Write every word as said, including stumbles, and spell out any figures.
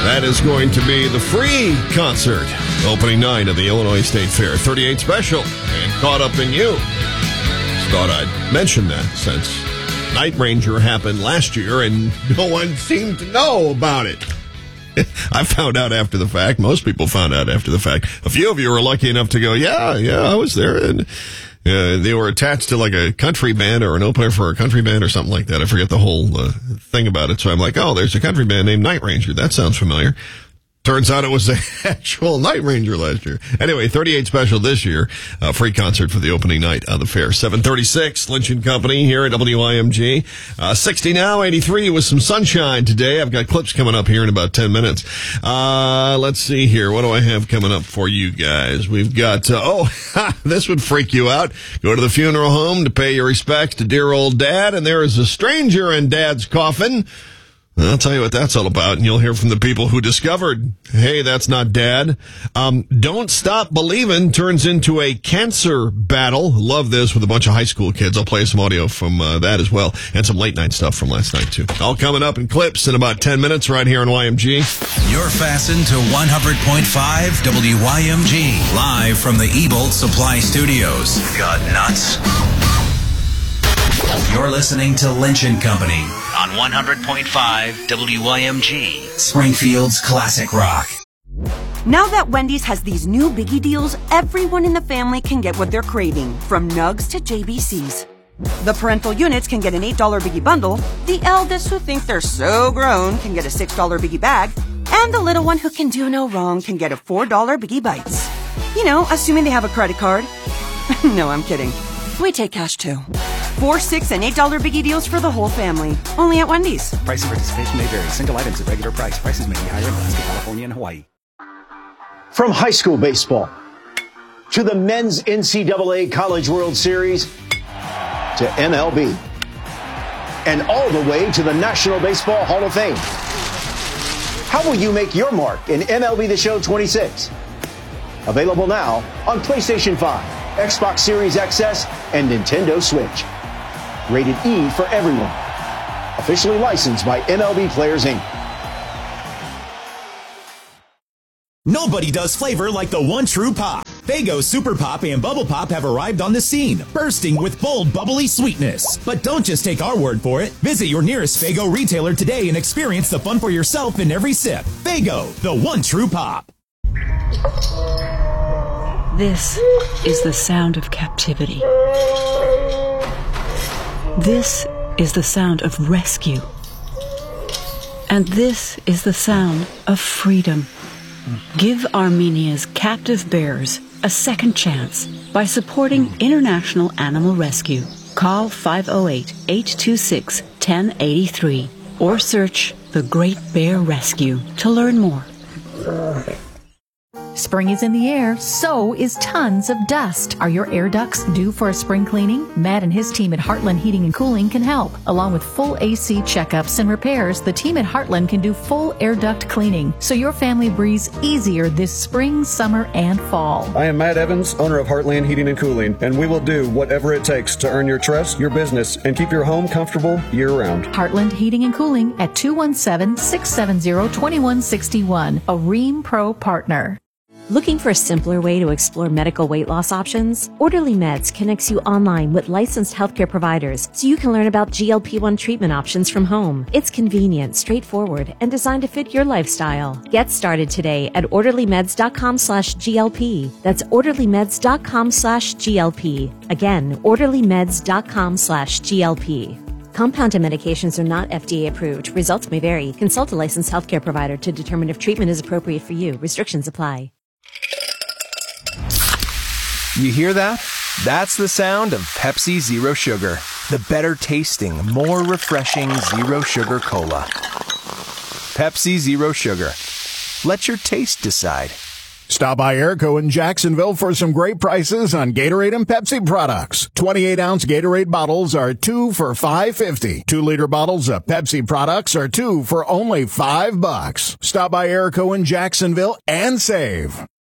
That is going to be the free concert, opening night of the Illinois State Fair. thirty-eight Special and Caught Up in You. Just thought I'd mention that since Night Ranger happened last year and no one seemed to know about it. I found out after the fact. Most people found out after the fact. A few of you were lucky enough to go, yeah, yeah, I was there. And uh, they were attached to like a country band or an opener for a country band or something like that. I forget the whole uh, thing about it. So I'm like, oh, there's a country band named Night Ranger. That sounds familiar. Turns out it was the actual Night Ranger last year. Anyway, thirty-eight Special this year. Uh, free concert for the opening night of the fair. seven thirty-six, Lynch and Company here at W I M G. Uh, sixty now, eighty-three with some sunshine today. I've got clips coming up here in about ten minutes. Uh, let's see here. What do I have coming up for you guys? We've got, uh, oh, this would freak you out. Go to the funeral home to pay your respects to dear old Dad, and there is a stranger in Dad's coffin. I'll tell you what that's all about, and you'll hear from the people who discovered, hey, that's not Dad. Um, Don't Stop Believin' turns into a cancer battle. Love this with a bunch of high school kids. I'll play some audio from uh, that as well, and some late night stuff from last night, too. All coming up in clips in about ten minutes right here on Y M G. You're fastened to one hundred point five W Y M G, live from the Ebolt Supply Studios. Got nuts? You're listening to Lynch and Company on one hundred point five W Y M G, Springfield's classic rock. Now that Wendy's has these new biggie deals, everyone in the family can get what they're craving, from nugs to J B Cs. The parental units can get an eight dollar biggie bundle, the eldest who think they're so grown can get a six dollar biggie bag, and the little one who can do no wrong can get a four dollar biggie bites. You know, assuming they have a credit card. No, I'm kidding. We take cash too. Four, six, and eight dollar biggie deals for the whole family. Only at Wendy's. Price and participation may vary. Single items at regular price. Prices may be higher in Alaska, California, and Hawaii. From high school baseball to the men's N C double A College World Series to M L B and all the way to the National Baseball Hall of Fame. How will you make your mark in M L B The Show twenty-six? Available now on PlayStation five, Xbox Series X S, and Nintendo Switch. Rated E for everyone. Officially licensed by M L B Players, Incorporated. Nobody does flavor like the one true pop. Faygo Super Pop and Bubble Pop have arrived on the scene, bursting with bold, bubbly sweetness. But don't just take our word for it. Visit your nearest Faygo retailer today and experience the fun for yourself in every sip. Faygo, the one true pop. This is the sound of captivity. This is the sound of rescue. And this is the sound of freedom. Give Armenia's captive bears a second chance by supporting International Animal Rescue. Call five oh eight, eight two six, one oh eight three or search The Great Bear Rescue to learn more. Spring is in the air, so is tons of dust. Are your air ducts due for a spring cleaning? Matt and his team at Heartland Heating and Cooling can help. Along with full A C checkups and repairs, the team at Heartland can do full air duct cleaning, so your family breathes easier this spring, summer, and fall. I am Matt Evans, owner of Heartland Heating and Cooling, and we will do whatever it takes to earn your trust, your business, and keep your home comfortable year-round. Heartland Heating and Cooling at two one seven, six seven zero, two one six one, a Ream Pro partner. Looking for a simpler way to explore medical weight loss options? Orderly Meds connects you online with licensed healthcare providers so you can learn about G L P one treatment options from home. It's convenient, straightforward, and designed to fit your lifestyle. Get started today at orderlymeds.com slash GLP. That's orderlymeds.com slash GLP. Again, orderlymeds.com slash GLP. Compounded medications are not F D A approved. Results may vary. Consult a licensed healthcare provider to determine if treatment is appropriate for you. Restrictions apply. You hear that? That's the sound of Pepsi Zero Sugar. The better tasting, more refreshing Zero Sugar Cola. Pepsi Zero Sugar. Let your taste decide. Stop by Airco in Jacksonville for some great prices on Gatorade and Pepsi products. twenty-eight ounce Gatorade bottles are two for five fifty. Two liter bottles of Pepsi products are two for only five bucks. Stop by Airco in Jacksonville and save.